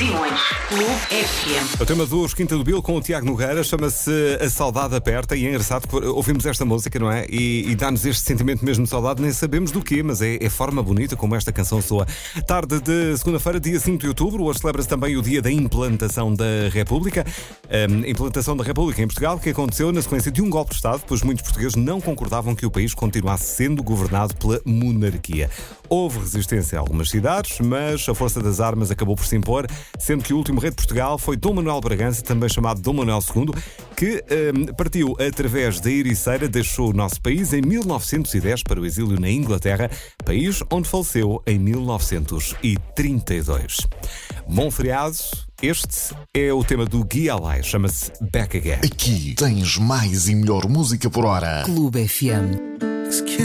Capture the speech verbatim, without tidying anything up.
Simões, Clube F M. O tema dos Quinta do Bill com o Tiago Nogueira chama-se A Saudade Aperta e é engraçado que ouvimos esta música, não é? E, e dá-nos este sentimento mesmo de saudade, nem sabemos do quê, mas é, é forma bonita como esta canção soa. Tarde de segunda-feira, dia cinco de outubro, hoje celebra-se também o dia da implantação da República. A implantação da República em Portugal, que aconteceu na sequência de um golpe de Estado, pois muitos portugueses não concordavam que o país continuasse sendo governado pela monarquia. Houve resistência em algumas cidades, mas a força das armas acabou por se impor, sendo que o último rei de Portugal foi Dom Manuel Bragança, também chamado Dom Manuel segundo, que um, partiu através da Ericeira, deixou o nosso país em mil novecentos e dez para o exílio na Inglaterra, país onde faleceu em mil novecentos e trinta e dois. Bom feriado, este é o tema do Gui Alai, chama-se Back Again. Aqui tens mais e melhor música por hora. Clube F M.